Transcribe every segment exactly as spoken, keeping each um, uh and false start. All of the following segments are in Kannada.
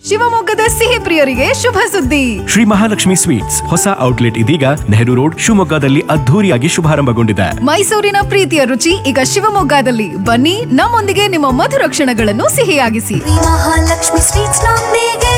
ಶಿವಮೊಗ್ಗದ ಸಿಹಿ ಪ್ರಿಯರಿಗೆ ಶುಭ ಸುದ್ದಿ. ಶ್ರೀ ಮಹಾಲಕ್ಷ್ಮಿ ಸ್ವೀಟ್ಸ್ ಹೊಸ ಔಟ್ಲೆಟ್ ಇದೀಗ ನೆಹರು ರೋಡ್ ಶಿವಮೊಗ್ಗದಲ್ಲಿ ಅದ್ಧೂರಿಯಾಗಿ ಶುಭಾರಂಭಗೊಂಡಿದೆ. ಮೈಸೂರಿನ ಪ್ರೀತಿಯ ರುಚಿ ಈಗ ಶಿವಮೊಗ್ಗದಲ್ಲಿ. ಬನ್ನಿ, ನಮ್ಮೊಂದಿಗೆ ನಿಮ್ಮ ಮಧುರ ಕ್ಷಣಗಳನ್ನು ಸಿಹಿಯಾಗಿಸಿ. ಮಹಾಲಕ್ಷ್ಮಿ ಸ್ವೀಟ್ಸ್ ನೊಂದಿಗೆ.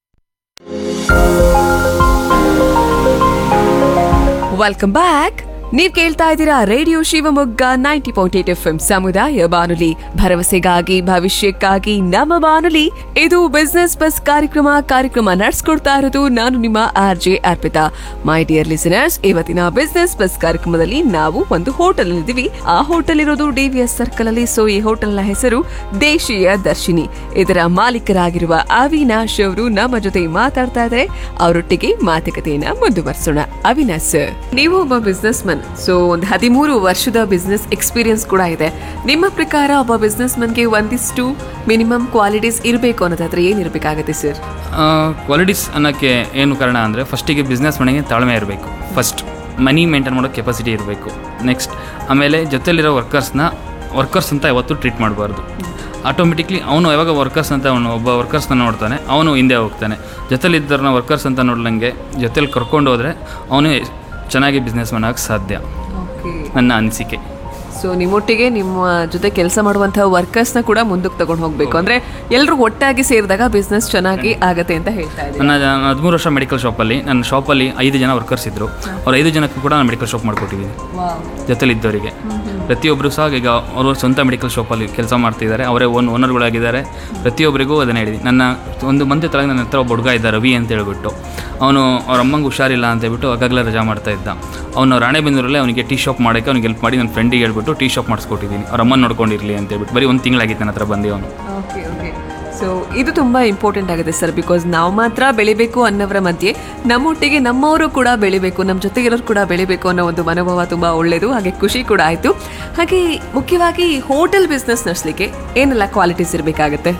Welcome back. ನೀವ್ ಕೇಳ್ತಾ ಇದ್ದೀರಾ radio Shivamogga ninety point eight F M ಸಮುದಾಯ ಬಾನುಲಿ, ಭರವಸೆಗಾಗಿ ಭವಿಷ್ಯಕ್ಕಾಗಿ ನಮ್ಮ ಬಾನುಲಿ. ಇದು ಬಿಸ್ನೆಸ್ ಬಸ್ ಕಾರ್ಯಕ್ರಮ ಕಾರ್ಯಕ್ರಮ ನಡೆಸ್ಕೊಡ್ತಾ ಇರೋದು ನಾನು ನಿಮ್ಮ R J Arpita. My dear listeners, ಇವತ್ತಿನ ಬಿಸ್ನೆಸ್ ಬಸ್ ಕಾರ್ಯಕ್ರಮದಲ್ಲಿ ನಾವು ಒಂದು ಹೋಟೆಲ್ ಇದ್ದೀವಿ. ಆ ಹೋಟೆಲ್ ಇರೋದು ಡಿ ವಿ ಎಸ್ ಸರ್ಕಲ್ ಅಲ್ಲಿ. ಸೊ ಈ ಹೋಟೆಲ್ ನ ಹೆಸರು ದೇಶೀಯ ದರ್ಶಿನಿ. ಇದರ ಮಾಲೀಕರಾಗಿರುವ ಅವಿನಾಶ್ ಅವರು ನಮ್ಮ ಜೊತೆ ಮಾತಾಡ್ತಾ ಇದ್ದಾರೆ. ಅವರೊಟ್ಟಿಗೆ ಮಾತುಕತೆಯನ್ನ ಮುಂದುವರಿಸೋಣ. ಅವಿನಾಶ್ ಸರ್, ನೀವು ಒಬ್ಬ ಬಿಸ್ನೆಸ್ ಮನ್, ಸೊ ಒಂದು ಹದಿಮೂರು ವರ್ಷದ ಬಿಸ್ನೆಸ್ ಎಕ್ಸ್ಪೀರಿಯನ್ಸ್ ಕೂಡ ಇದೆ. ನಿಮ್ಮ ಪ್ರಕಾರ ಒಬ್ಬ ಬಿಸ್ನೆಸ್ ಮನ್ಗೆ ಒಂದಿಷ್ಟು ಮಿನಿಮಮ್ ಕ್ವಾಲಿಟೀಸ್ ಇರಬೇಕು ಅನ್ನೋದಾದ್ರೆ ಏನಿರಬೇಕಾಗುತ್ತೆ ಸರ್? ಕ್ವಾಲಿಟೀಸ್ ಅನ್ನೋಕ್ಕೆ ಏನು ಕಾರಣ ಅಂದರೆ, ಫಸ್ಟಿಗೆ ಬಿಸ್ನೆಸ್ ಮನೆಗೆ ತಾಳ್ಮೆ ಇರಬೇಕು. ಫಸ್ಟ್ ಮನಿ ಮೇಂಟೈನ್ ಮಾಡೋ ಕೆಪಾಸಿಟಿ ಇರಬೇಕು. ನೆಕ್ಸ್ಟ್ ಆಮೇಲೆ ಜೊತೆಲಿರೋ ವರ್ಕರ್ಸ್ನ ವರ್ಕರ್ಸ್ ಅಂತ ಯಾವತ್ತೂ ಟ್ರೀಟ್ ಮಾಡಬಾರ್ದು. ಆಟೋಮೆಟಿಕ್ಲಿ ಅವನು ಯಾವಾಗ ವರ್ಕರ್ಸ್ ಅಂತ ಅವನು ಒಬ್ಬ ವರ್ಕರ್ಸ್ನ ನೋಡ್ತಾನೆ, ಅವನು ಹಿಂದೆ ಹೋಗ್ತಾನೆ. ಜೊತೆಲಿದ್ದರನ್ನ ವರ್ಕರ್ಸ್ ಅಂತ ನೋಡ್ದಂಗೆ ಜೊತೆಲಿ ಕರ್ಕೊಂಡು ಹೋದರೆ ಅವನು ಚೆನ್ನಾಗಿ ಬಿಸ್ನೆಸ್ ಮಾಡೋಕ್ಕೆ ಸಾಧ್ಯ, ನನ್ನ ಅನಿಸಿಕೆ. ಸೊ ನಿಮ್ಮೊಟ್ಟಿಗೆ ನಿಮ್ಮ ಜೊತೆ ಕೆಲಸ ಮಾಡುವಂತಹ ವರ್ಕರ್ಸ್ನ ಕೂಡ ಮುಂದಕ್ಕೆ ತಗೊಂಡು ಹೋಗಬೇಕು. ಅಂದರೆ ಎಲ್ಲರೂ ಒಟ್ಟಾಗಿ ಸೇರಿದಾಗ ಬಿಸ್ನೆಸ್ ಚೆನ್ನಾಗಿ ಆಗತ್ತೆ ಅಂತ ಹೇಳ್ತಾ ಇದ್ದೀನಿ. ನನ್ನ ಹದಿಮೂರು ವರ್ಷ ಮೆಡಿಕಲ್ ಶಾಪಲ್ಲಿ, ನನ್ನ ಶಾಪಲ್ಲಿ ಐದು ಜನ ವರ್ಕರ್ಸ್ ಇದ್ದರು. ಅವ್ರು ಐದು ಜನಕ್ಕೂ ಕೂಡ ನಾನು ಮೆಡಿಕಲ್ ಶಾಪ್ ಮಾಡಿಕೊಟ್ಟಿದ್ದೀನಿ ಜೊತೆಲಿದ್ದವರಿಗೆ. ಪ್ರತಿಯೊಬ್ಬರು ಸಹ ಈಗ ಅವರು ಸ್ವಂತ ಮೆಡಿಕಲ್ ಶಾಪಲ್ಲಿ ಕೆಲಸ ಮಾಡ್ತಿದ್ದಾರೆ, ಅವರೇ ಓನ್ ಓನರ್ಗಳಾಗಿದ್ದಾರೆ. ಪ್ರತಿಯೊಬ್ಬರಿಗೂ ಅದನ್ನು ಹೇಳಿದೆ. ನನ್ನ ಒಂದು ಮಂತ್ ತಳಗೆ ನನ್ನ ಹತ್ರ ಒಬ್ಬ ಹುಡುಗ ಇದ್ದ ರವಿ ಅಂತ ಹೇಳ್ಬಿಟ್ಟು, ಅವನು ಅವ್ರ ಅಮ್ಮಂಗೆ ಹುಷಾರಿಲ್ಲ ಅಂತ ಹೇಳ್ಬಿಟ್ಟು ಆಗಾಗಲೇ ರಜಾ ಮಾಡ್ತಾ ಇದ್ದ. ಅವನು ರಾಣೆಬೆನ್ನೂರಲ್ಲೇ ಅವನಿಗೆ ಟೀ ಶಾಪ್ ಮಾಡೋಕ್ಕೆ ಅವ್ನಿಗೆ ಹೆಲ್ಪ್ ಮಾಡಿ ನನ್ನ ಫ್ರೆಂಡಿಗೆ ಹೇಳ್ಬಿಟ್ಟು ಟೀ ಶಾಪ್ ಮಾಡಿಸ್ಕೊಟ್ಟಿದ್ದೀನಿ. ಅವ್ರ ಅಮ್ಮನ ನೋಡ್ಕೊಂಡಿರಲಿ ಅಂತ ಹೇಳ್ಬಿಟ್ಟು. ಬರೀ ಒಂದು ತಿಂಗಳಾಗಿತ್ತು ನನ್ನ ಹತ್ರ ಬಂದು ಅವನು. ಓಕೆ ಓಕೆ ಸೊ ಇದು ತುಂಬ ಇಂಪಾರ್ಟೆಂಟ್ ಆಗುತ್ತೆ ಸರ್. ಬಿಕಾಸ್ ನಾವು ಮಾತ್ರ ಬೆಳಿಬೇಕು ಅನ್ನೋರ ಮಧ್ಯೆ ನಮ್ಮೊಟ್ಟಿಗೆ ನಮ್ಮವರು ಕೂಡ ಬೆಳಿಬೇಕು, ನಮ್ಮ ಜೊತೆಗಿರೋರು ಕೂಡ ಬೆಳಿಬೇಕು ಅನ್ನೋ ಒಂದು ಮನೋಭಾವ ತುಂಬ ಒಳ್ಳೆಯದು. ಹಾಗೆ ಖುಷಿ ಕೂಡ ಆಯಿತು. ಹಾಗೆ ಮುಖ್ಯವಾಗಿ ಹೋಟೆಲ್ ಬಿಸ್ನೆಸ್ ನಡೆಸಲಿಕ್ಕೆ ಏನೆಲ್ಲ ಕ್ವಾಲಿಟೀಸ್ ಇರಬೇಕಾಗತ್ತೆ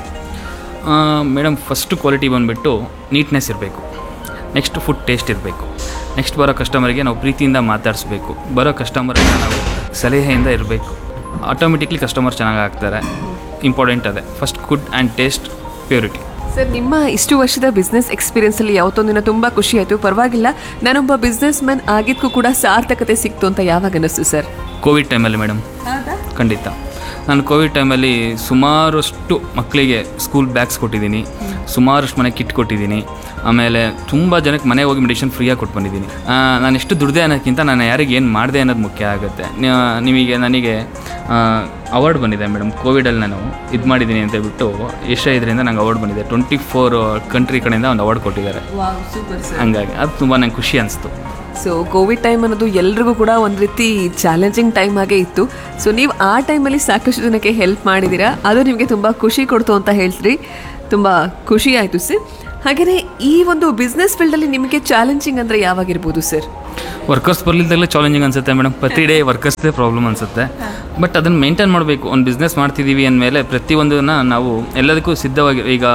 ಮೇಡಮ್? ಫಸ್ಟು ಕ್ವಾಲಿಟಿ ಬಂದುಬಿಟ್ಟು ನೀಟ್ನೆಸ್ ಇರಬೇಕು. ನೆಕ್ಸ್ಟ್ ಫುಡ್ ಟೇಸ್ಟ್ ಇರಬೇಕು. ನೆಕ್ಸ್ಟ್ ಬರೋ ಕಸ್ಟಮರಿಗೆ ನಾವು ಪ್ರೀತಿಯಿಂದ ಮಾತಾಡಿಸ್ಬೇಕು. ಬರೋ ಕಸ್ಟಮರಿಗೆ ನಾವು ಸಲಹೆಯಿಂದ ಇರಬೇಕು. ಆಟೋಮೆಟಿಕ್ಲಿ ಕಸ್ಟಮರ್ ಚೆನ್ನಾಗಿ ಆಗ್ತಾರೆ. ಇಂಪಾರ್ಟೆಂಟ್ ಅದೇ, first food and taste, purity. Sir, ನಿಮ್ಮ ಇಷ್ಟು ವರ್ಷದ ಬಿಸ್ನೆಸ್ ಎಕ್ಸ್ಪೀರಿಯನ್ಸಲ್ಲಿ ಯಾವತ್ತೊಂದಿನ ತುಂಬ ಖುಷಿ ಆಯಿತು, ಪರವಾಗಿಲ್ಲ ನಾನೊಬ್ಬ ಬಿಸ್ನೆಸ್ ಮ್ಯಾನ್ ಆಗಿದ್ದಕ್ಕೂ ಕೂಡ ಸಾರ್ಥಕತೆ ಸಿಕ್ತು ಅಂತ ಯಾವಾಗ ಅನ್ನಿಸ್ತು ಸರ್? ಕೋವಿಡ್ ಟೈಮಲ್ಲಿ ಮೇಡಮ್. ಖಂಡಿತ. ನಾನು ಕೋವಿಡ್ ಟೈಮಲ್ಲಿ ಸುಮಾರಷ್ಟು ಮಕ್ಕಳಿಗೆ ಸ್ಕೂಲ್ ಬ್ಯಾಗ್ಸ್ ಕೊಟ್ಟಿದ್ದೀನಿ, ಸುಮಾರಷ್ಟು ಮನೆ ಕಿಟ್ ಕೊಟ್ಟಿದ್ದೀನಿ. ಆಮೇಲೆ ತುಂಬ ಜನಕ್ಕೆ ಮನೆಗೆ ಹೋಗಿ ಮೆಡಿಷನ್ ಫ್ರೀಯಾಗಿ ಕೊಟ್ಟು ಬಂದಿದ್ದೀನಿ. ನಾನು ಎಷ್ಟು ದುಡ್ದೆ ಅನ್ನೋಕ್ಕಿಂತ ನಾನು ಯಾರಿಗೆ ಏನು ಮಾಡಿದೆ ಅನ್ನೋದು ಮುಖ್ಯ ಆಗುತ್ತೆ. ನಿಮಗೆ ನನಗೆ ಅವಾರ್ಡ್ ಬಂದಿದೆ ಮೇಡಮ್. ಕೋವಿಡಲ್ಲಿ ನಾನು ಇದು ಮಾಡಿದ್ದೀನಿ ಅಂತ ಹೇಳ್ಬಿಟ್ಟು ಏಷ್ಯಾ ಇದರಿಂದ ನಂಗೆ ಅವಾರ್ಡ್ ಬಂದಿದೆ. ಟ್ವೆಂಟಿ ಫೋರ್ ಕಂಟ್ರಿ ಕಡೆಯಿಂದ ಒಂದು ಅವಾರ್ಡ್ ಕೊಟ್ಟಿದ್ದಾರೆ. ಹಂಗಾಗಿ ಅದು ತುಂಬ ನಂಗೆ ಖುಷಿ ಅನಿಸ್ತು. ಸೊ ಕೋವಿಡ್ ಟೈಮ್ ಅನ್ನೋದು ಎಲ್ರಿಗೂ ಕೂಡ ಒಂದು ರೀತಿ ಚಾಲೆಂಜಿಂಗ್ ಟೈಮ್ ಆಗೇ ಇತ್ತು. ಸೊ ನೀವು ಆ ಟೈಮಲ್ಲಿ ಸಾಕಷ್ಟು ಜನಕ್ಕೆ ಹೆಲ್ಪ್ ಮಾಡಿದ್ದೀರಾ, ಅದು ನಿಮಗೆ ತುಂಬ ಖುಷಿ ಕೊಡ್ತು ಅಂತ ಹೇಳ್ತೀರಿ. ತುಂಬ ಖುಷಿ ಆಯಿತು ಸರ್. ಹಾಗೆಯೇ ಈ ಒಂದು ಬಿಸ್ನೆಸ್ ಫೀಲ್ಡಲ್ಲಿ ನಿಮಗೆ ಚಾಲೆಂಜಿಂಗ್ ಅಂದರೆ ಯಾವಾಗಿರ್ಬೋದು ಸರ್? ವರ್ಕರ್ಸ್ ಬರಲಿದ್ದಾಗಲೇ ಚಾಲೆಂಜಿಂಗ್ ಅನಿಸುತ್ತೆ ಮೇಡಮ್. ಪ್ರತಿ ಡೇ ವರ್ಕರ್ಸ್ದೇ ಪ್ರಾಬ್ಲಮ್ ಅನಿಸುತ್ತೆ. ಬಟ್ ಅದನ್ನು ಮೇಂಟೈನ್ ಮಾಡಬೇಕು. ಒಂದು ಬಿಸ್ನೆಸ್ ಮಾಡ್ತಿದ್ದೀವಿ ಅಂದಮೇಲೆ ಪ್ರತಿಯೊಂದನ್ನು ನಾವು ಎಲ್ಲದಕ್ಕೂ ಸಿದ್ಧವಾಗಿ, ಈಗ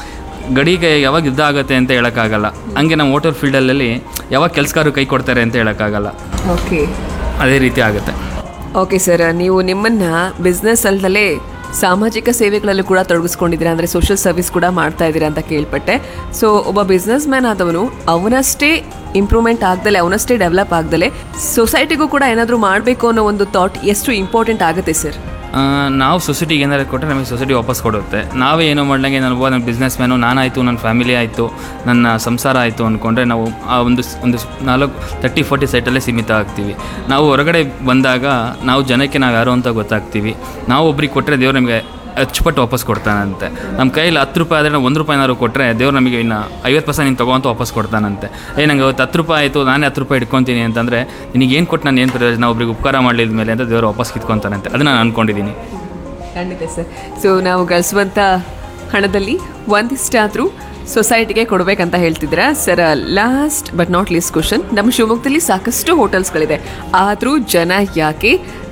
ಗಡಿಗೆ ಯಾವಾಗ ಯುದ್ಧ ಆಗುತ್ತೆ ಅಂತ ಹೇಳೋಕ್ಕಾಗಲ್ಲ. ಹಂಗೆ ನಮ್ಮ ಹೋಟೆಲ್ ಫೀಲ್ಡಲ್ಲಿ ಯಾವಾಗ ಕೆಲಸಗಾರರು ಕೈ ಕೊಡ್ತಾರೆ ಅಂತ ಹೇಳೋಕ್ಕಾಗಲ್ಲ. ಓಕೆ, ಅದೇ ರೀತಿ ಆಗುತ್ತೆ. ಓಕೆ ಸರ್, ನೀವು ನಿಮ್ಮನ್ನು ಬಿಸ್ನೆಸ್ ಅಲ್ಲದಲ್ಲೇ ಸಾಮಾಜಿಕ ಸೇವೆಗಳಲ್ಲೂ ಕೂಡ ತೊಡಗಿಸ್ಕೊಂಡಿದ್ದೀರಾ, ಅಂದರೆ ಸೋಷಿಯಲ್ ಸರ್ವಿಸ್ ಕೂಡ ಮಾಡ್ತಾ ಇದ್ದೀರಾ ಅಂತ ಕೇಳ್ಪಟ್ಟೆ. ಸೊ ಒಬ್ಬ ಬಿಸ್ನೆಸ್ ಮ್ಯಾನ್ ಆದವನು ಅವನಷ್ಟೇ ಇಂಪ್ರೂವ್ಮೆಂಟ್ ಆಗದಲೆ, ಅವನಷ್ಟೇ ಡೆವಲಪ್ ಆಗದಲೆ ಸೊಸೈಟಿಗೂ ಕೂಡ ಏನಾದರೂ ಮಾಡಬೇಕು ಅನ್ನೋ ಒಂದು ಥಾಟ್ ಎಷ್ಟು ಇಂಪಾರ್ಟೆಂಟ್ ಆಗುತ್ತೆ ಸರ್? ನಾವು ಸೊಸೈಟಿಗೆ ಏನಾದ್ರು ಕೊಟ್ಟರೆ ನಮಗೆ ಸೊಸೈಟಿ ವಾಪಸ್ ಕೊಡುತ್ತೆ. ನಾವೇ ಏನೋ ಮಾಡ್ದಂಗೆ ನಾನು ನನ್ನ ಬಿಸ್ನೆಸ್ ಮ್ಯಾನು ನಾನಾಯಿತು, ನನ್ನ ಫ್ಯಾಮಿಲಿ ಆಯಿತು, ನನ್ನ ಸಂಸಾರ ಆಯಿತು ಅಂದ್ಕೊಂಡ್ರೆ ನಾವು ಆ ಒಂದು ಒಂದು ನಾಲ್ಕು ತರ್ಟಿ ಫೋರ್ಟಿ ಸೈಟಲ್ಲೇ ಸೀಮಿತ ಆಗ್ತೀವಿ. ನಾವು ಹೊರಗಡೆ ಬಂದಾಗ ನಾವು ಜನಕ್ಕೆ ನಾವು ಯಾರು ಅಂತ ಗೊತ್ತಾಗ್ತೀವಿ. ನಾವು ಒಬ್ರಿಗೆ ಕೊಟ್ಟರೆ ದೇವ್ರು ನಮಗೆ ಅಚ್ಚುಪಟ್ಟು ವಾಪಸ್ ಕೊಡ್ತಾನಂತೆ. ನಮ್ಮ ಕೈಯಲ್ಲಿ ಹತ್ತು ರೂಪಾಯಿ ಆದರೆ ನಾವು ಒಂದು ರೂಪಾಯಿ ಏನಾದ್ರು ಕೊಟ್ಟರೆ ದೇವ್ರು ನಮಗೆ ಇನ್ನು ಐವತ್ತು ಪರ್ಸೆಂಟ್ ನೀನು ತೊಗೊಂತ ವಾಪಸ್ ಕೊಡ್ತಾನಂತೆ. ಏ ನಂಗೆ ಅವತ್ತು ಹತ್ತು ರೂಪಾಯಿ ಆಯಿತು, ನಾನೇ ಹತ್ತು ರೂಪಾಯಿ ಇಟ್ಕೊತೀನಿ ಅಂತಂದರೆ ನಿನಗೇನು ಕೊಟ್ಟು ನಾನು ಏನು ಪ್ರಯೋಜನ, ಒಬ್ರಿಗೆ ಉಪಕಾರ ಮಾಡಲಿಲ್ಲ ಮೇಲೆ ಅಂತ ದೇವ್ರು ವಾಪಸ್ ಕಿತ್ಕೊತಾನಂತೆ. ಅದನ್ನು ನಾನು ಅಂದ್ಕೊಂಡಿದ್ದೀನಿ. ಖಂಡಿತ ಸರ್. ಸೊ ನಾವು ಗಳಿಸುವಂಥ ಹಣದಲ್ಲಿ ಒಂದಿಷ್ಟಾದರೂ ಸೊಸೈಟಿಗೆ ಕೊಡಬೇಕಂತ ಹೇಳ್ತಿದ್ದೀರಾ sir. Last but not least question, ನಮ್ಮ ಶಿವಮೊಗ್ಗದಲ್ಲಿ ಸಾಕಷ್ಟು ಹೋಟೆಲ್ಸ್ಗಳಿದೆ, ಆದರೂ ಜನ ಯಾಕೆ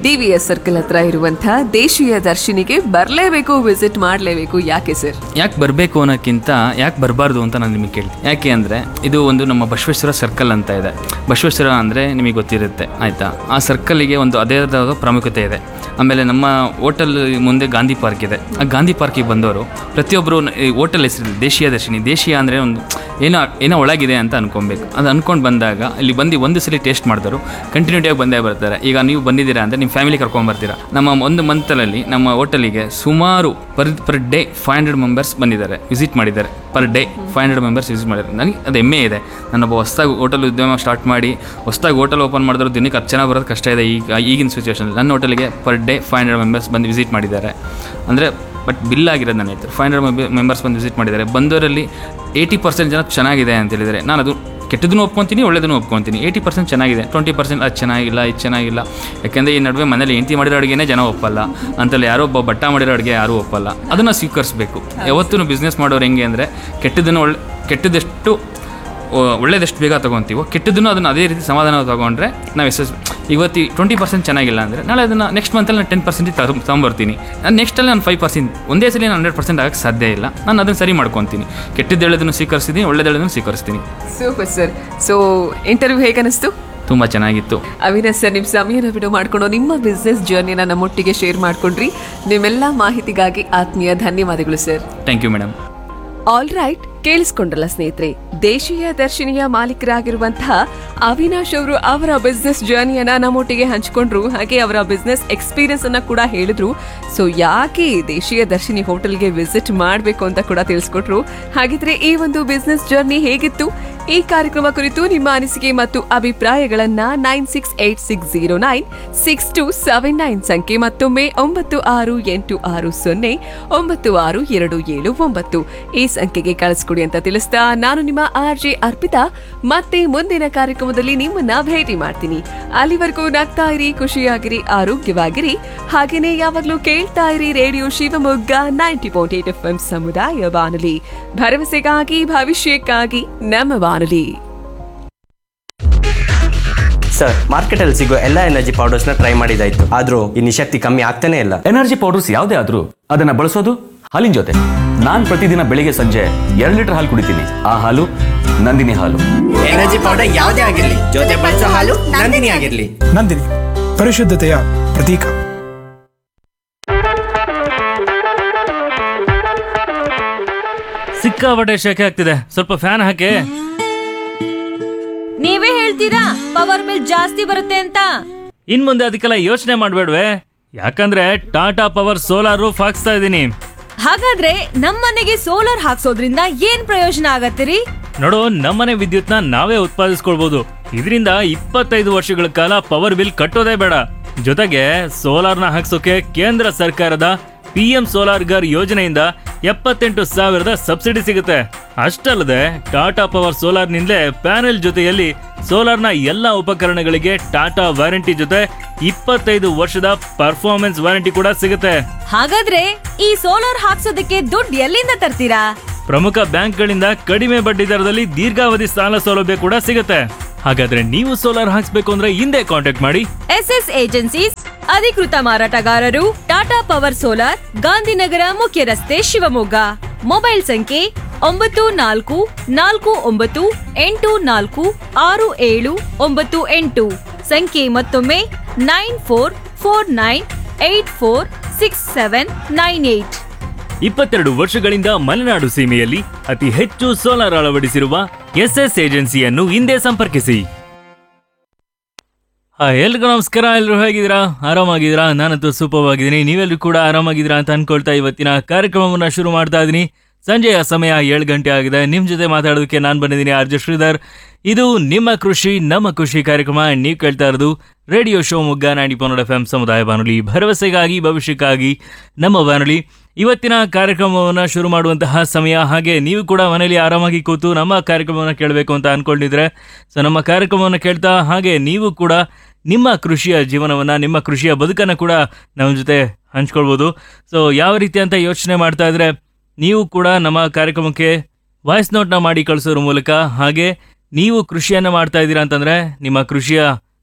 ಡಿ ವಿ ಎಸ್ ಸರ್ಕಲ್ ಹತ್ರ ಇರುವಂತಹ ದೇಶೀಯ ದರ್ಶಿನಿಗೆ ಬರಲೇಬೇಕು, ವಿಸಿಟ್ ಮಾಡಲೇಬೇಕು. ಯಾಕೆ ಸರ್? ಯಾಕೆ ಬರಬೇಕು ಅನ್ನೋಕ್ಕಿಂತ ಯಾಕೆ ಬರಬಾರ್ದು ಅಂತ ನಾನು ನಿಮಗೆ ಕೇಳ್ತೀನಿ. ಯಾಕೆ ಅಂದರೆ ಇದು ಒಂದು ನಮ್ಮ ಬಸವೇಶ್ವರ ಸರ್ಕಲ್ ಅಂತ ಇದೆ. ಬಸವೇಶ್ವರ ಅಂದರೆ ನಿಮಗೆ ಗೊತ್ತಿರುತ್ತೆ ಆಯಿತಾ. ಆ ಸರ್ಕಲ್ಲಿಗೆ ಒಂದು ಅದೇ ಪ್ರಾಮುಖ್ಯತೆ ಇದೆ. ಆಮೇಲೆ ನಮ್ಮ ಹೋಟೆಲ್ ಮುಂದೆ ಗಾಂಧಿ ಪಾರ್ಕ್ ಇದೆ. ಆ ಗಾಂಧಿ ಪಾರ್ಕಿಗೆ ಬಂದವರು ಪ್ರತಿಯೊಬ್ಬರು ಹೋಟೆಲ್ ಹೆಸರು ದೇಶೀಯ ದರ್ಶಿನಿ. ದೇಶೀಯ ಅಂದರೆ ಒಂದು ಏನೋ ಏನೋ ಒಳಗಿದೆ ಅಂತ ಅನ್ಕೊಬೇಕು. ಅದು ಅಂದ್ಕೊಂಡು ಬಂದಾಗ ಇಲ್ಲಿ ಬಂದು ಒಂದು ಸಲ ಟೇಸ್ಟ್ ಮಾಡಿದವರು ಕಂಟಿನ್ಯೂಟಿಯಾಗಿ ಬಂದೇ ಬರ್ತಾರೆ. ಈಗ ನೀವು ಬಂದಿದ್ದೀರಾ ಅಂದರೆ ನಿಮ್ಮ ಫ್ಯಾಮಿಲಿ ಕರ್ಕೊಂಡ್ಬರ್ತೀರಾ. ನಮ್ಮ ಒಂದು ಮಂತಲ್ಲಿ ನಮ್ಮ ಹೋಟೆಲಿಗೆ ಸುಮಾರು per per day five hundred members ಬಂದಿದ್ದಾರೆ, ವಿಸಿಟ್ ಮಾಡಿದ್ದಾರೆ. Per day five hundred members visit ಮಾಡಿದ್ದಾರೆ. ನನಗೆ ಅದು ಹೆಮ್ಮೆ ಇದೆ. ನಾನೊಬ್ಬ ಹೊಸದಾಗಿ ಹೋಟೆಲ್ ಉದ್ಯಮ ಸ್ಟಾರ್ಟ್ ಮಾಡಿ ಹೊಸದಾಗಿ ಹೋಟೆಲ್ ಓಪನ್ ಮಾಡಿದ್ರು ದಿನಕ್ಕೆ ಹತ್ತು ಜನ ಬರೋದು ಕಷ್ಟ ಇದೆ ಈಗ ಈಗಿನ ಸಿಚುವೇಷನಲ್ಲಿ. ನನ್ನ ಹೋಟೆಲಿಗೆ per day five hundred members ಬಂದು ವಿಸಿಟ್ ಮಾಡಿದ್ದಾರೆ. ಅಂದರೆ ಬಟ್ ಬಿಲ್ ಆಗಿರೋದು ನನ್ನ ಹೇಳ್ತಾರೆ ಫೈವ್ ಹಂಡ್ರೆಡ್ ಮೆಂಬರ್ಸ್ ಬಂದು ವಿಸಿಟ್ ಮಾಡಿದ್ದಾರೆ. ಬಂದವರಲ್ಲಿ ಏಯ್ಟಿ ಪರ್ಸೆಂಟ್ ಜನ ಚೆನ್ನಾಗಿದೆ ಅಂತ ಹೇಳಿದರೆ ನಾನು ಅದು ಕೆಟ್ಟದನ್ನು ಒಪ್ಕೊತೀನಿ, ಒಳ್ಳೆದನ್ನು ಒಪ್ಕೊತೀನಿ. ಏಯ್ಟಿ ಪರ್ಸೆಂಟ್ ಚೆನ್ನಾಗಿದೆ, ಟ್ವೆಂಟಿ ಪರ್ಸೆಂಟ್ ಅದು ಚೆನ್ನಾಗಿಲ್ಲ, ಇದು ಚೆನ್ನಾಗಿಲ್ಲ. ಯಾಕೆಂದರೆ ಈ ನಡುವೆ ಮನೇಲಿ ಹೆಂಡತಿ ಮಾಡಿರೋ ಅಡುಗೆನೇ ಜನ ಒಪ್ಪಲ್ಲ ಅಂತಲ್ಲಿ ಯಾರೋ ಒಬ್ಬ ಬಟ್ಟ ಮಾಡಿರೋ ಅಡುಗೆ ಯಾರೂ ಒಪ್ಪಲ್ಲ. ಅದನ್ನು ಸ್ವೀಕರಿಸಬೇಕು. ಯಾವತ್ತೂ ಬಿಸ್ನೆಸ್ ಮಾಡೋರು ಹೆಂಗೆ ಅಂದರೆ ಕೆಟ್ಟದನ್ನು ಒಳ್ಳೆ ಕೆಟ್ಟದೆಷ್ಟು ಒಳ್ಳೇದಷ್ಟು ಬೇಗ ತೊಗೊತೀವೋ ಕೆಟ್ಟದನ್ನು ಅದನ್ನು ಅದೇ ರೀತಿ ಸಮಾಧಾನ ತೊಗೊಂಡ್ರೆ ನಾವು ಎಸ್ ಇವತ್ತು ಟ್ವೆಂಟಿ ಪರ್ಸೆಂಟ್ ಚೆನ್ನಾಗಿಲ್ಲ ಅಂದರೆ ನಾಳೆ ಅದನ್ನು ನೆಕ್ಸ್ಟ್ ಮಂತಲ್ಲಿ ನಾನು ಟೆನ್ ಪರ್ಸೆಂಟಿಗೆ ತಗೊಂಡು ತೊಗೊಂಬರ್ತೀನಿ. ನಾನು ನೆಕ್ಸ್ಟಲ್ಲಿ ನಾನು ಫೈವ್ ಪರ್ಸೆಂಟ್ ಒಂದೇ ಸಲ ನಾನು ಹಂಡ್ರೆಡ್ ಪರ್ಸೆಂಟ್ ಆಗೋಕ್ಕೆ ಸಾಧ್ಯ ಇಲ್ಲ. ನಾನು ಅದನ್ನು ಸರಿ ಮಾಡ್ಕೊತೀನಿ. ಕೆಟ್ಟದ್ದು ಹೇಳೋದನ್ನು ಸ್ವೀಕರಿಸ್ತೀನಿ, ಒಳ್ಳೇದು ಹೇಳೋದನ್ನು ಸ್ವೀಕರಿಸ್ತೀನಿ. Super sir. ಸೊ ಇಂಟರ್ವ್ಯೂ ಹೇಗೆ ಅನಿಸ್ತು? ತುಂಬ ಚೆನ್ನಾಗಿತ್ತು. ಅವಿನಾಶ್ ಸರ್, ನಿಮ್ಮ ಸಮಯನ ಬಿಡು ಮಾಡಿಕೊಂಡು ನಿಮ್ಮ ಬಿಸ್ನೆಸ್ ಜರ್ನಿನ ನಮ್ಮೊಟ್ಟಿಗೆ ಶೇರ್ ಮಾಡಿಕೊಂಡ್ರಿ. ನಿಮ್ಮೆಲ್ಲ ಮಾಹಿತಿಗಾಗಿ ಆತ್ಮೀಯ ಧನ್ಯವಾದಗಳು sir. Thank you madam. All right, ಕೇಳಿಸ್ಕೊಂಡ್ರಲ್ಲ ಸ್ನೇಹಿತರೆ, ದೇಶೀಯ ದರ್ಶಿನಿಯ ಮಾಲೀಕರಾಗಿರುವಂತಹ ಅವಿನಾಶ್ ಅವರು ಅವರ ಬಿಸ್ನೆಸ್ ಜರ್ನಿಯನ್ನ ನಮ್ಮೊಟ್ಟಿಗೆ ಹಂಚಿಕೊಂಡ್ರು. ಹಾಗೆ ಅವರ ಬಿಸ್ನೆಸ್ ಎಕ್ಸ್ಪೀರಿಯನ್ಸ್ ಅನ್ನ ಕೂಡ ಹೇಳಿದ್ರು. ಸೊ ಯಾಕೆ ದೇಶೀಯ ದರ್ಶಿನಿ ಹೋಟೆಲ್ಗೆ ವಿಸಿಟ್ ಮಾಡಬೇಕು ಅಂತ ಕೂಡ ತಿಳಿಸ್ಕೊಟ್ರು. ಹಾಗಿದ್ರೆ ಈ ಒಂದು ಬಿಸ್ನೆಸ್ ಜರ್ನಿ ಹೇಗಿತ್ತು? ಈ ಕಾರ್ಯಕ್ರಮ ಕುರಿತು ನಿಮ್ಮ ಅನಿಸಿಕೆ ಮತ್ತು ಅಭಿಪ್ರಾಯಗಳನ್ನ nine six eight six zero nine six two seven nine ಸಂಖ್ಯೆ ಮತ್ತೊಮ್ಮೆ ಒಂಬತ್ತು ಆರು ಎಂಟು ಆರು ಸೊನ್ನೆ ಒಂಬತ್ತು ಆರು ಎರಡು ಏಳು ಒಂಬತ್ತು ಈ ಸಂಖ್ಯೆಗೆ ಕಳಿಸ್ಕೊಡಿ ಅಂತ ತಿಳಿಸ್ತಾ ನಾನು ನಿಮ್ಮ ಆರ್ ಜೆ ಅರ್ಪಿತಾ ಮತ್ತೆ ಮುಂದಿನ ಕಾರ್ಯಕ್ರಮದಲ್ಲಿ ನಿಮ್ಮನ್ನ ಭೇಟಿ ಮಾಡ್ತೀನಿ. ಅಲ್ಲಿವರೆಗೂ ನಗ್ತಾ ಇರಿ, ಖುಷಿಯಾಗಿರಿ, ಆರೋಗ್ಯವಾಗಿರಿ. ಹಾಗೇನೆ ಯಾವಾಗ್ಲೂ ಕೇಳ್ತಾ ಇರಿ radio Shivamogga ninety point eight F M ಸಮುದಾಯ ಬಾನುಲಿ, ಭರವಸೆಗಾಗಿ ಭವಿಷ್ಯಕ್ಕಾಗಿ ನಮ್ಮ ಬಾನುಲಿ. ಸರ್, ಮಾರ್ಕೆಟ್ ಅಲ್ಲಿ ಸಿಗೋ ಎಲ್ಲಾ ಎನರ್ಜಿ ಪೌಡರ್ಸ್ ನ ಟ್ರೈ ಮಾಡಿದಾಯ್ತು, ಆದ್ರೂ ಈ ನಿಶಕ್ತಿ ಕಮ್ಮಿ ಆಗ್ತಾನೆ ಇಲ್ಲ. ಎನರ್ಜಿ ಪೌಡರ್ಸ್ ಯಾವುದೇ ಆದ್ರೂ ಅದನ್ನ ಬಳಸೋದು ಹಾಲಿನ ಜೊತೆ. ನಾನ್ ಪ್ರತಿದಿನ ಬೆಳಿಗ್ಗೆ ಸಂಜೆ ಎರಡು ಲೀಟರ್ ಹಾಲು ಕುಡಿತೀನಿ. ಆ ಹಾಲು ನಂದಿನಿ ಹಾಲು. ಎನರ್ಜಿ ಪೌಡರ್ ಯಾವುದೇ ಆಗಿರ್ಲಿ, ಜೊತೆ ಬಳಸೋ ಹಾಲು ನಂದಿನಿ ಆಗಿರ್ಲಿ. ನಂದಿನಿ, ಪರಿಶುದ್ಧತೆಯ ಪ್ರತೀಕ. ಸಿಕ್ಕಾಪಟ್ಟೆ ಶೆಕೆ ಆಗ್ತಿದೆ, ಸ್ವಲ್ಪ ಫ್ಯಾನ್ ಹಾಕಿ. ನೀವೇ ಹೇಳ್ತೀರಾ ಪವರ್ ಬಿಲ್ ಜಾಸ್ತಿ ಬರುತ್ತೆ ಅಂತ. ಇನ್ ಮುಂದೆ ಅದಕ್ಕೆಲ್ಲ ಯೋಚನೆ ಮಾಡ್ಬೇಡ್ವೆ, ಯಾಕಂದ್ರೆ ಟಾಟಾ ಪವರ್ ಸೋಲಾರ್ ರೂಫ್ ಹಾಕ್ಸ್ತಾ ಇದೀನಿ. ಹಾಗಾದ್ರೆ ನಮ್ಮನೆಗೆ ಸೋಲಾರ್ ಹಾಕ್ಸೋದ್ರಿಂದ ಏನ್ ಪ್ರಯೋಜನ ಆಗತ್ತಿರಿ? ನೋಡು, ನಮ್ಮನೆ ವಿದ್ಯುತ್ನ ನಾವೇ ಉತ್ಪಾದಿಸ್ಕೊಳ್ಬಹುದು. ಇದರಿಂದ ಇಪ್ಪತ್ತೈದು ವರ್ಷಗಳ ಕಾಲ ಪವರ್ ಬಿಲ್ ಕಟ್ಟೋದೇ ಬೇಡ. ಜೊತೆಗೆ ಸೋಲಾರ್ನ ಹಾಕ್ಸೋಕೆ ಕೇಂದ್ರ ಸರ್ಕಾರದ ಪಿ ಎಂ ಸೋಲಾರ್ ಗರ್ ಯೋಜನೆಯಿಂದ ಎಪ್ಪತ್ತೆಂಟು ಸಾವಿರದ ಸಬ್ಸಿಡಿ ಸಿಗುತ್ತೆ. ಅಷ್ಟಲ್ಲದೆ ಟಾಟಾ ಪವರ್ ಸೋಲಾರ್ ನಿಂದಲೇ ಪ್ಯಾನೆಲ್ ಜೊತೆಯಲ್ಲಿ ಸೋಲಾರ್ನ ಎಲ್ಲಾ ಉಪಕರಣಗಳಿಗೆ ಟಾಟಾ ವಾರಂಟಿ ಜೊತೆ ಇಪ್ಪತ್ತೈದು ವರ್ಷದ ಪರ್ಫಾರ್ಮೆನ್ಸ್ ವಾರಂಟಿ ಕೂಡ ಸಿಗುತ್ತೆ. ಹಾಗಾದ್ರೆ ಈ ಸೋಲಾರ್ ಹಾಕ್ಸೋದಕ್ಕೆ ದುಡ್ಡು ಎಲ್ಲಿಂದ ತರ್ತೀರಾ? ಪ್ರಮುಖ ಬ್ಯಾಂಕ್ಗಳಿಂದ ಕಡಿಮೆ ಬಡ್ಡಿ ದರದಲ್ಲಿ ದೀರ್ಘಾವಧಿ ಸಾಲ ಸೌಲಭ್ಯ ಕೂಡ ಸಿಗುತ್ತೆ. ಹಾಗಾದ್ರೆ ನೀವು ಸೋಲಾರ್ ಹಾಕ್ಸ್ಬೇಕು ಅಂದ್ರೆ ಹಿಂದೆ ಕಾಂಟ್ಯಾಕ್ಟ್ ಮಾಡಿ ಎಸ್ ಎಸ್ ಏಜೆನ್ಸೀಸ್, ಅಧಿಕೃತ ಮಾರಾಟಗಾರರು, ಟಾಟಾ ಪವರ್ ಸೋಲಾರ್, ಗಾಂಧಿನಗರ ಮುಖ್ಯ ರಸ್ತೆ, ಶಿವಮೊಗ್ಗ. ಮೊಬೈಲ್ ಸಂಖ್ಯೆ ಒಂಬತ್ತು ನಾಲ್ಕು ನಾಲ್ಕು ಒಂಬತ್ತು ಎಂಟು ನಾಲ್ಕು ಆರು ಏಳು ಒಂಬತ್ತು ಎಂಟು. ಸಂಖ್ಯೆ ಮತ್ತೊಮ್ಮೆ nine four four nine eight four six seven nine eight. ಇಪ್ಪತ್ತೆರಡು ವರ್ಷಗಳಿಂದ ಮಲೆನಾಡು ಸೀಮೆಯಲ್ಲಿ ಅತಿ ಹೆಚ್ಚು ಸೋಲಾರ್ ಅಳವಡಿಸಿರುವ ಎಸ್ ಎಸ್ ಏಜೆನ್ಸಿಯನ್ನು ಹಿಂದೆ ಸಂಪರ್ಕಿಸಿ. ಎಲ್ರಿಗೂ ನಮಸ್ಕಾರ. ಎಲ್ಲರೂ ಹೇಗಿದ್ದೀರಾ? ಆರಾಮಾಗಿದ್ದೀರಾ? ನಾನಂತೂ ಸೂಪರ್ ಆಗಿದ್ದೀನಿ. ನೀವೆಲ್ಲರೂ ಕೂಡ ಆರಾಮಾಗಿದ್ದೀರಾ ಅಂತ ಅನ್ಕೊಳ್ತಾ ಇವತ್ತಿನ ಕಾರ್ಯಕ್ರಮವನ್ನ ಶುರು ಮಾಡ್ತಾ ಇದ್ದೀನಿ. ಸಂಜೆಯ ಸಮಯ ಏಳು ಗಂಟೆ ಆಗಿದೆ. ನಿಮ್ ಜೊತೆ ಮಾತಾಡೋದಕ್ಕೆ ನಾನು ಬಂದಿದ್ದೀನಿ, ಆರ್ ಜೆ ಶ್ರೀಧರ್. ಇದು ನಿಮ್ಮ ಕೃಷಿ ನಮ್ಮ ಖುಷಿ ಕಾರ್ಯಕ್ರಮ. ನೀವು ಕೇಳ್ತಾ ಇರೋದು radio Shivamogga ninety point F M ಸಮುದಾಯ ಬಾನುಲಿ, ಭರವಸೆಗಾಗಿ ಭವಿಷ್ಯಕ್ಕಾಗಿ ನಮ್ಮ ಬಾನುಲಿ. ಇವತ್ತಿನ ಕಾರ್ಯಕ್ರಮವನ್ನು ಶುರು ಮಾಡುವಂತಹ ಸಮಯ. ಹಾಗೆ ನೀವು ಕೂಡ ಮನೆಯಲ್ಲಿ ಆರಾಮಾಗಿ ಕೂತು ನಮ್ಮ ಕಾರ್ಯಕ್ರಮವನ್ನು ಕೇಳಬೇಕು ಅಂತ ಅನ್ಕೊಂಡಿದ್ರೆ ಸೊ ನಮ್ಮ ಕಾರ್ಯಕ್ರಮವನ್ನು ಕೇಳ್ತಾ ಹಾಗೆ ನೀವು ಕೂಡ ನಿಮ್ಮ ಕೃಷಿಯ ಜೀವನವನ್ನು, ನಿಮ್ಮ ಕೃಷಿಯ ಬದುಕನ್ನು ಕೂಡ ನಮ್ಮ ಜೊತೆ ಹಂಚ್ಕೊಳ್ಬೋದು. ಸೊ ಯಾವ ರೀತಿ ಅಂತ ಯೋಚನೆ ಮಾಡ್ತಾ ಇದ್ರೆ ನೀವು ಕೂಡ ನಮ್ಮ ಕಾರ್ಯಕ್ರಮಕ್ಕೆ ವಾಯ್ಸ್ ನೋಟ್ನ ಮಾಡಿ ಕಳಿಸೋದ್ರ ಮೂಲಕ, ಹಾಗೆ ನೀವು ಕೃಷಿಯನ್ನು ಮಾಡ್ತಾ ಇದ್ದೀರಾ ಅಂತಂದ್ರೆ ನಿಮ್ಮ ಕೃಷಿಯ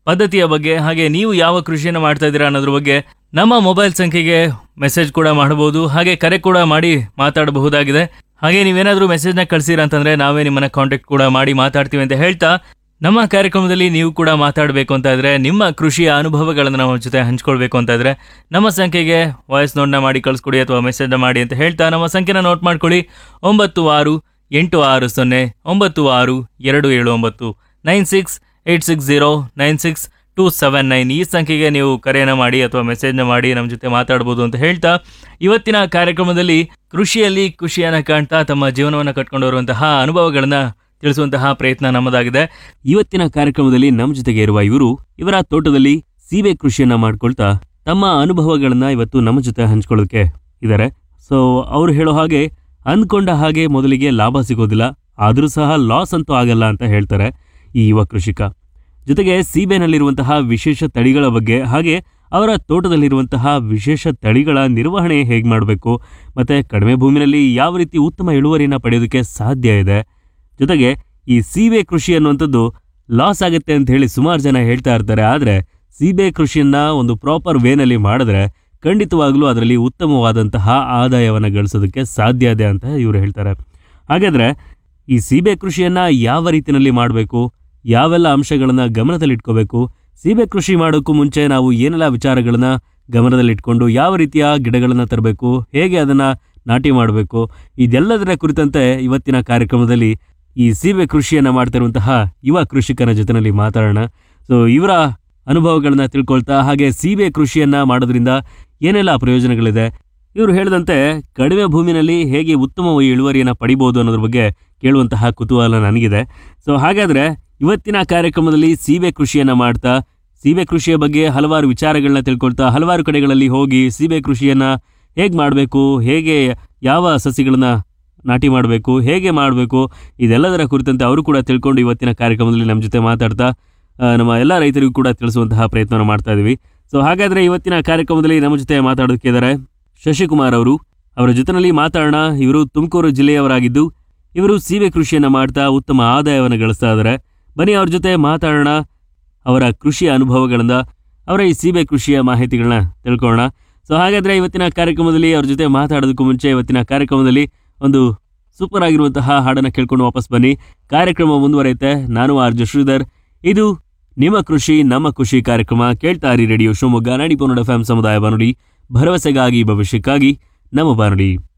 ಪದ್ಧತಿಯ ಬಗ್ಗೆ ಹಾಗೆ ನೀವು ಯಾವ ಕೃಷಿಯನ್ನು ಮಾಡ್ತಾ ಇದ್ದೀರಾ ಅನ್ನೋದ್ರ ಬಗ್ಗೆ ನಮ್ಮ ಮೊಬೈಲ್ ಸಂಖ್ಯೆಗೆ ಮೆಸೇಜ್ ಕೂಡ ಮಾಡಬಹುದು, ಹಾಗೆ ಕರೆ ಕೂಡ ಮಾಡಿ ಮಾತಾಡಬಹುದಾಗಿದೆ. ಹಾಗೆ ನೀವೇನಾದರೂ ಮೆಸೇಜ್ನ ಕಳಿಸಿರ ಅಂತಂದ್ರೆ ನಾವೇ ನಿಮ್ಮನ್ನ ಕಾಂಟ್ಯಾಕ್ಟ್ ಕೂಡ ಮಾಡಿ ಮಾತಾಡ್ತೀವಿ ಅಂತ ಹೇಳ್ತಾ, ನಮ್ಮ ಕಾರ್ಯಕ್ರಮದಲ್ಲಿ ನೀವು ಕೂಡ ಮಾತಾಡಬೇಕು ಅಂತ ಇದ್ರೆ, ನಿಮ್ಮ ಕೃಷಿಯ ಅನುಭವಗಳನ್ನು ನಮ್ಮ ಜೊತೆ ಹಂಚ್ಕೊಳ್ಬೇಕು ಅಂತ ಇದ್ರೆ ನಮ್ಮ ಸಂಖ್ಯೆಗೆ ವಾಯ್ಸ್ ನೋಟ್ನ ಮಾಡಿ ಕಳಿಸ್ಕೊಡಿ ಅಥವಾ ಮೆಸೇಜ್ನ ಮಾಡಿ ಅಂತ ಹೇಳ್ತಾ, ನಮ್ಮ ಸಂಖ್ಯೆನ ನೋಟ್ ಮಾಡ್ಕೊಳ್ಳಿ. ಒಂಬತ್ತು ಆರು ಎಂಟು ಆರು ಸೊನ್ನೆ ಒಂಬತ್ತು ಆರು ಎರಡು ಏಳು ಒಂಬತ್ತು nine six eight six zero nine six two seven nine ಈ ಸಂಖ್ಯೆಗೆ ನೀವು ಕರೆಯನ್ನು ಮಾಡಿ ಅಥವಾ ಮೆಸೇಜ್ನ ಮಾಡಿ ನಮ್ಮ ಜೊತೆ ಮಾತಾಡ್ಬೋದು ಅಂತ ಹೇಳ್ತಾ, ಇವತ್ತಿನ ಕಾರ್ಯಕ್ರಮದಲ್ಲಿ ಕೃಷಿಯಲ್ಲಿ ಖುಷಿಯನ್ನು ಕಾಣ್ತಾ ತಮ್ಮ ಜೀವನವನ್ನು ಕಟ್ಕೊಂಡು ಬರುವಂತಹ ಅನುಭವಗಳನ್ನು ತಿಳಿಸುವಂತಹ ಪ್ರಯತ್ನ ನಮ್ಮದಾಗಿದೆ. ಇವತ್ತಿನ ಕಾರ್ಯಕ್ರಮದಲ್ಲಿ ನಮ್ಮ ಜೊತೆಗೆ ಇರುವ ಇವರು ಇವರ ತೋಟದಲ್ಲಿ ಸೀಬೆ ಕೃಷಿಯನ್ನ ಮಾಡ್ಕೊಳ್ತಾ ತಮ್ಮ ಅನುಭವಗಳನ್ನ ಇವತ್ತು ನಮ್ಮ ಜೊತೆ ಹಂಚ್ಕೊಳ್ಳೋಕೆ ಇದ್ದಾರೆ. ಸೊ ಅವ್ರು ಹೇಳೋ ಹಾಗೆ ಅಂದ್ಕೊಂಡ ಹಾಗೆ ಮೊದಲಿಗೆ ಲಾಭ ಸಿಗೋದಿಲ್ಲ, ಆದರೂ ಸಹ ಲಾಸ್ ಅಂತೂ ಆಗಲ್ಲ ಅಂತ ಹೇಳ್ತಾರೆ ಈ ಯುವ ಕೃಷಿಕ. ಜೊತೆಗೆ ಸೀಬೆನಲ್ಲಿರುವಂತಹ ವಿಶೇಷ ತಳಿಗಳ ಬಗ್ಗೆ, ಹಾಗೆ ಅವರ ತೋಟದಲ್ಲಿರುವಂತಹ ವಿಶೇಷ ತಳಿಗಳ ನಿರ್ವಹಣೆ ಹೇಗೆ ಮಾಡಬೇಕು, ಮತ್ತೆ ಕಡಿಮೆ ಭೂಮಿನಲ್ಲಿ ಯಾವ ರೀತಿ ಉತ್ತಮ ಇಳುವರಿಯನ್ನು ಪಡೆಯೋದಕ್ಕೆ ಸಾಧ್ಯ ಇದೆ. ಜೊತೆಗೆ ಈ ಸೀಬೆ ಕೃಷಿ ಅನ್ನುವಂಥದ್ದು ಲಾಸ್ ಆಗುತ್ತೆ ಅಂತ ಹೇಳಿ ಸುಮಾರು ಜನ ಹೇಳ್ತಾ ಇರ್ತಾರೆ, ಆದರೆ ಸೀಬೆ ಕೃಷಿಯನ್ನ ಒಂದು ಪ್ರಾಪರ್ ವೇನಲ್ಲಿ ಮಾಡಿದ್ರೆ ಖಂಡಿತವಾಗ್ಲೂ ಅದರಲ್ಲಿ ಉತ್ತಮವಾದಂತಹ ಆದಾಯವನ್ನು ಗಳಿಸೋದಕ್ಕೆ ಸಾಧ್ಯ ಇದೆ ಅಂತ ಇವರು ಹೇಳ್ತಾರೆ. ಹಾಗಾದ್ರೆ ಈ ಸೀಬೆ ಕೃಷಿಯನ್ನ ಯಾವ ರೀತಿಯಲ್ಲಿ ಮಾಡಬೇಕು, ಯಾವೆಲ್ಲ ಅಂಶಗಳನ್ನ ಗಮನದಲ್ಲಿಟ್ಕೋಬೇಕು, ಸೀಬೆ ಕೃಷಿ ಮಾಡೋಕ್ಕೂ ಮುಂಚೆ ನಾವು ಏನೆಲ್ಲ ವಿಚಾರಗಳನ್ನ ಗಮನದಲ್ಲಿಟ್ಕೊಂಡು ಯಾವ ರೀತಿಯ ಗಿಡಗಳನ್ನ ತರಬೇಕು, ಹೇಗೆ ಅದನ್ನ ನಾಟಿ ಮಾಡಬೇಕು, ಇದೆಲ್ಲದರ ಕುರಿತಂತೆ ಇವತ್ತಿನ ಕಾರ್ಯಕ್ರಮದಲ್ಲಿ ಈ ಸೀಬೆ ಕೃಷಿಯನ್ನ ಮಾಡ್ತಿರುವಂತಹ ಯುವ ಕೃಷಿಕನ ಜೊತೆನಲ್ಲಿ ಮಾತಾಡೋಣ. ಸೊ ಇವರ ಅನುಭವಗಳನ್ನ ತಿಳ್ಕೊಳ್ತಾ, ಹಾಗೆ ಸೀಬೆ ಕೃಷಿಯನ್ನ ಮಾಡೋದ್ರಿಂದ ಏನೆಲ್ಲ ಪ್ರಯೋಜನಗಳಿದೆ, ಇವರು ಹೇಳಿದಂತೆ ಕಡಿಮೆ ಭೂಮಿನಲ್ಲಿ ಹೇಗೆ ಉತ್ತಮ ಇಳುವರಿಯನ್ನು ಪಡಿಬಹುದು ಅನ್ನೋದ್ರ ಬಗ್ಗೆ ಕೇಳುವಂತಹ ಕುತೂಹಲ ನನಗಿದೆ. ಸೊ ಹಾಗಾದ್ರೆ ಇವತ್ತಿನ ಕಾರ್ಯಕ್ರಮದಲ್ಲಿ ಸೀಬೆ ಕೃಷಿಯನ್ನ ಮಾಡ್ತಾ, ಸೀಬೆ ಕೃಷಿಯ ಬಗ್ಗೆ ಹಲವಾರು ವಿಚಾರಗಳನ್ನ ತಿಳ್ಕೊಳ್ತಾ, ಹಲವಾರು ಕಡೆಗಳಲ್ಲಿ ಹೋಗಿ ಸೀಬೆ ಕೃಷಿಯನ್ನ ಹೇಗೆ ಮಾಡಬೇಕು, ಹೇಗೆ ಯಾವ ಸಸಿಗಳನ್ನ ನಾಟಿ ಮಾಡಬೇಕು, ಹೇಗೆ ಮಾಡಬೇಕು, ಇದೆಲ್ಲದರ ಕುರಿತಂತೆ ಅವರು ಕೂಡ ತಿಳ್ಕೊಂಡು ಇವತ್ತಿನ ಕಾರ್ಯಕ್ರಮದಲ್ಲಿ ನಮ್ಮ ಜೊತೆ ಮಾತಾಡ್ತಾ ನಮ್ಮ ಎಲ್ಲ ರೈತರಿಗೂ ಕೂಡ ತಿಳಿಸುವಂತಹ ಪ್ರಯತ್ನ ಮಾಡ್ತಾ ಇದೀವಿ. ಸೊ ಹಾಗಾದ್ರೆ ಇವತ್ತಿನ ಕಾರ್ಯಕ್ರಮದಲ್ಲಿ ನಮ್ಮ ಜೊತೆ ಮಾತಾಡೋದಕ್ಕೆ ಇದ್ದಾರೆ ಶಶಿಕುಮಾರ್ ಅವರು. ಅವರ ಜೊತೆಯಲ್ಲಿ ಮಾತಾಡೋಣ. ಇವರು ತುಮಕೂರು ಜಿಲ್ಲೆಯವರಾಗಿದ್ದು ಇವರು ಸೀಬೆ ಕೃಷಿಯನ್ನ ಮಾಡ್ತಾ ಉತ್ತಮ ಆದಾಯವನ್ನು ಗಳಿಸ್ತಾ ಇದ್ದಾರೆ. ಬನ್ನಿ ಅವ್ರ ಜೊತೆ ಮಾತಾಡೋಣ, ಅವರ ಕೃಷಿಯ ಅನುಭವಗಳಿಂದ ಅವರ ಈ ಸೀಬೆ ಕೃಷಿಯ ಮಾಹಿತಿಗಳನ್ನ ತಿಳ್ಕೊಳ್ಳೋಣ. ಸೊ ಹಾಗಾದ್ರೆ ಇವತ್ತಿನ ಕಾರ್ಯಕ್ರಮದಲ್ಲಿ ಅವ್ರ ಜೊತೆ ಮಾತಾಡೋದಕ್ಕೂ ಮುಂಚೆ ಇವತ್ತಿನ ಕಾರ್ಯಕ್ರಮದಲ್ಲಿ ಒಂದು ಸೂಪರ್ ಆಗಿರುವಂತಹ ಹಾಡನ್ನು ಕೇಳ್ಕೊಂಡು ವಾಪಸ್ ಬನ್ನಿ. ಕಾರ್ಯಕ್ರಮ ಮುಂದುವರೆಯುತ್ತೆ. ನಾನು ಆರ್ ಜೆ ಶ್ರೀಧರ್. ಇದು ನಿಮ್ಮ ಕೃಷಿ ನಮ್ಮ ಖುಷಿ ಕಾರ್ಯಕ್ರಮ. ಕೇಳ್ತಾ ಇರಿ radio Shivamogga ninety point eight F M ಸಮುದಾಯ ಬಾನುಲಿ, ಭರವಸೆಗಾಗಿ ಭವಿಷ್ಯಕ್ಕಾಗಿ ನಮ್ಮ ಬಾನುಲಿ.